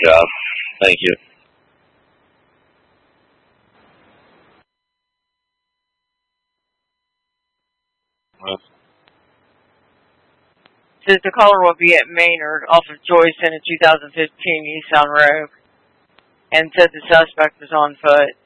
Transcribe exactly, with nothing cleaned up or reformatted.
job. Thank you. Says the caller will be at Maynard off of Joyce in a two thousand fifteen Nissan Rogue, and said the suspect was on foot.